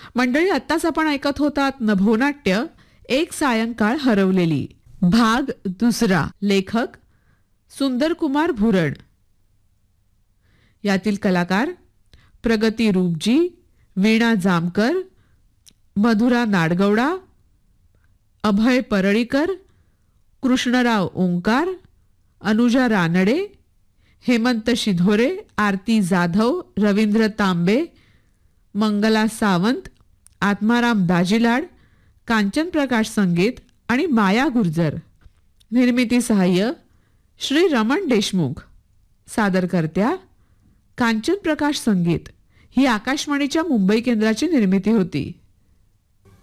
मंडळी, आत्ताच आपण ऐकत होतात नभोनाट्य एक सायंकाळ हरवलेली, भाग दुसरा. लेखक सुंदरकुमार भुरण. यातील कलाकार प्रगती रूपजी, वीणा जामकर, मधुरा नाडगौडा, अभय परळीकर, कृष्णराव ओंकार, अनुजा रानडे, हेमंत शिधोरे, आरती जाधव, रवींद्र तांबे, मंगला सावंत, आत्माराम दाजीलाड, कांचन प्रकाश संगीत आणि माया गुर्जर. निर्मिती सहाय्य श्री रमण देशमुख. सादरकर्त्या कांचन प्रकाश संगीत. ही आकाशवाणीच्या मुंबई केंद्राची निर्मिती होती.